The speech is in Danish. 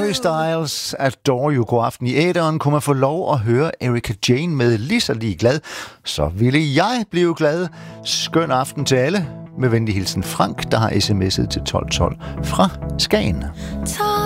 Harry Styles, Adore You. God aften. I æteren kunne man få lov at høre Erika Jane med Lige så lige glad. Så ville jeg blive glad. Skøn aften til alle. Med venlig hilsen Frank, der har sms'et til 1212 fra Skagen.